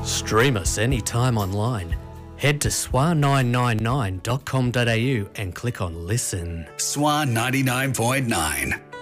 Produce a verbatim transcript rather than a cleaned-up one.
Stream us anytime online. Head to S W A nine nine nine dot com dot a u and click on Listen. S W A ninety-nine point nine.